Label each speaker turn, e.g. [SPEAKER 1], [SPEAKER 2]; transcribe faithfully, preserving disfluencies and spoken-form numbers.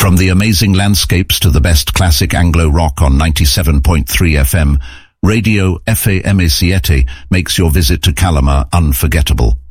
[SPEAKER 1] From the amazing landscapes to the best classic Anglo rock on ninety-seven point three F M, Radio F A M A Siete makes your visit to Calama unforgettable.